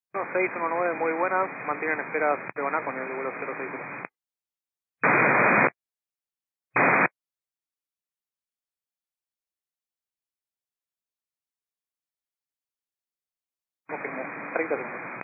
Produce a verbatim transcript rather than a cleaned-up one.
seis uno nueve, muy buenas, mantienen espera Segoná con el vuelo cero seis uno. Confirmo, treinta segundos.